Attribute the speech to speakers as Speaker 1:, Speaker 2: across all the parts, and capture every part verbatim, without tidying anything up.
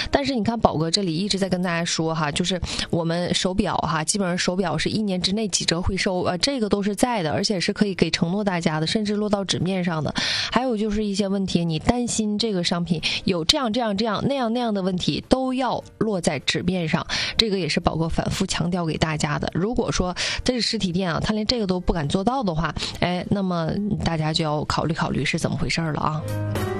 Speaker 1: 但是你看宝哥这里一直在跟大家说哈，就是我们手表哈，基本上手表是一年之内几折会收，呃，这个都是在的，而且是可以给承诺大家的，甚至落到纸面上的。还有就是一些问题，你担心这个商品有这样这样这样那样那样的问题，都要落在纸面上。这个也是宝哥反复强调给大家的。如果说这是实体店啊，他连这个都不敢做到的话，哎，那么大家就要考虑考虑是怎么回事了啊。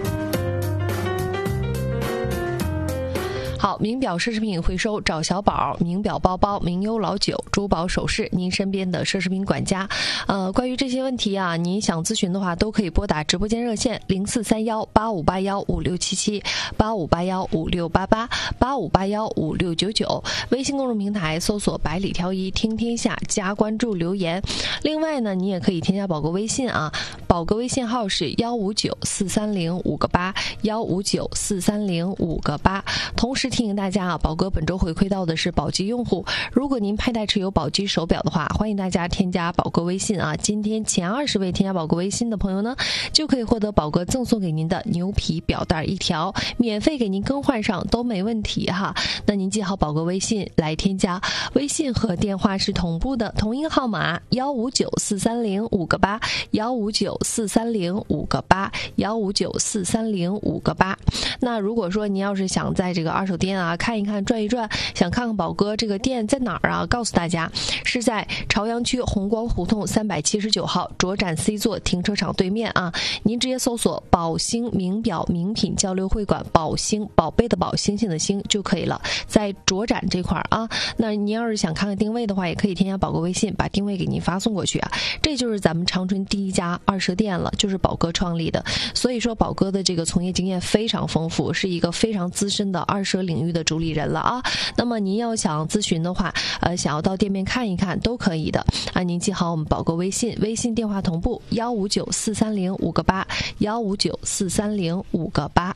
Speaker 1: 好，名表奢侈品回收找小宝，名表包包、名优老九、珠宝首饰，您身边的奢侈品管家。呃，关于这些问题啊，您想咨询的话，都可以拨打直播间热线零四三幺八五八幺五六七七、八五八幺五六八八、八五八幺五六九九。微信公众平台搜索百里挑一听天下，加关注留言。另外呢，你也可以添加宝哥微信啊，宝哥微信号是幺五九四三零五个八，幺五九四三零五个八。同时提醒大家啊，宝哥本周回馈到的是宝鸡用户，如果您佩戴持有宝鸡手表的话，欢迎大家添加宝哥微信啊。今天前二十位添加宝哥微信的朋友呢，就可以获得宝哥赠送给您的牛皮表带一条，免费给您更换上都没问题哈。那您记好宝哥微信来添加，微信和电话是同步的，同一个号码幺五九四三零五个八，幺五九四三零五个八，幺五九四三零五个八。那如果说您要是想在这个二手店啊看一看转一转，想看看宝哥这个店在哪儿啊，告诉大家是在朝阳区红光胡同三百七十九号卓展 C 座停车场对面啊，您直接搜索宝兴名表名品交流会馆，宝兴宝贝的宝，星星的星就可以了，在卓展这块啊。那您要是想看看定位的话，也可以添加宝哥微信，把定位给您发送过去啊。这就是咱们长春第一家二手店了，就是宝哥创立的，所以说宝哥的这个从业经验非常丰富，是一个非常资深的二手领域的主理人了啊。那么您要想咨询的话，呃，想要到店面看一看都可以的啊。您记好我们宝哥微信，微信电话同步幺五九四三零五个八，幺五九四三零五个八。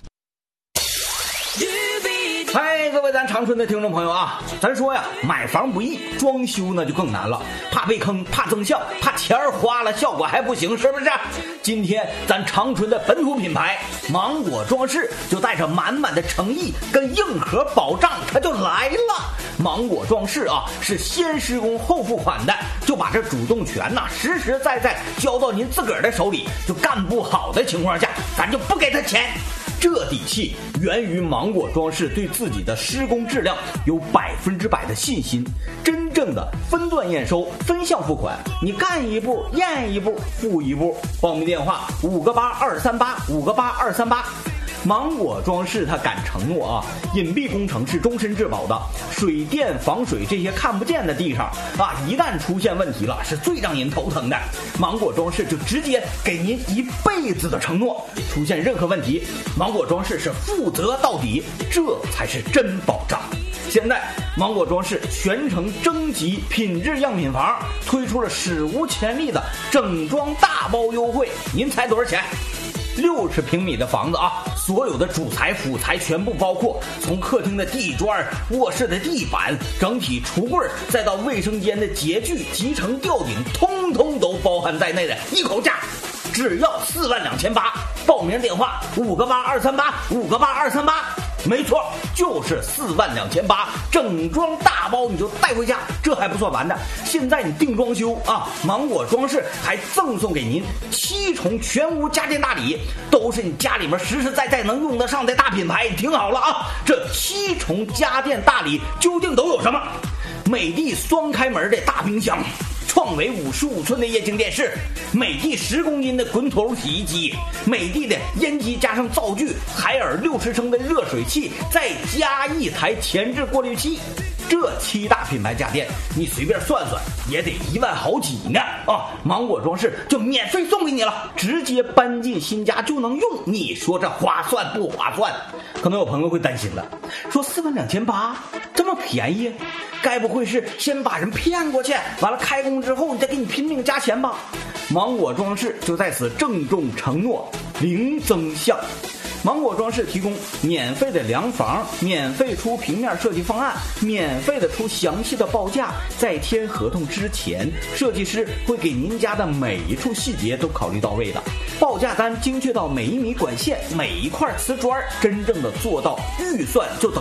Speaker 2: 嗨，各位咱长春的听众朋友啊，咱说呀，买房不易，装修呢就更难了，怕被坑，怕增效，怕钱儿花了效果还不行，是不是？今天咱长春的本土品牌芒果装饰就带着满满的诚意跟硬核保障，它就来了。芒果装饰啊，是先施工后付款的，就把这主动权呐、啊、实实在在交到您自个儿的手里，就干不好的情况下，咱就不给他钱。这底气源于芒果装饰对自己的施工质量有百分之百的信心，真正的分段验收、分项付款，你干一步验一步付一步。报名电话五个八二三八五个八二三八。芒果装饰它敢承诺啊，隐蔽工程是终身质保的，水电防水这些看不见的地方啊，一旦出现问题了，是最让人头疼的。芒果装饰就直接给您一辈子的承诺，出现任何问题，芒果装饰是负责到底，这才是真保障。现在芒果装饰全程征集品质样品房，推出了史无前例的整装大包优惠，您猜多少钱？六十平米的房子啊，所有的主材辅材全部包括，从客厅的地砖、卧室的地板、整体橱柜，再到卫生间的洁具、集成吊顶，通通都包含在内的一口价，只要四万两千八。报名电话五个八二三八五个八二三八。没错，就是四万两千八，整装大包你就带回家。这还不算完的，现在你定装修啊，芒果装饰还赠送给您七重全屋家电大礼，都是你家里面实实在在能用得上的大品牌。你听好了啊，这七重家电大礼究竟都有什么？美的双开门的大冰箱，创维五十五寸的液晶电视，美的十公斤的滚筒洗衣机，美的的烟机加上灶具，海尔六十升的热水器，再加一台前置过滤器。这七大品牌家电，你随便算算也得一万好几呢啊！芒果装饰就免费送给你了，直接搬进新家就能用，你说这划算不划算？可能有朋友会担心了，说四万两千八这么便宜，该不会是先把人骗过去，完了开工之后你再给你拼命加钱吧？芒果装饰就在此郑重承诺，零增项。芒果装饰提供免费的量房，免费出平面设计方案，免费的出详细的报价。在签合同之前，设计师会给您家的每一处细节都考虑到位的，报价单精确到每一米管线、每一块瓷砖，真正的做到预算就等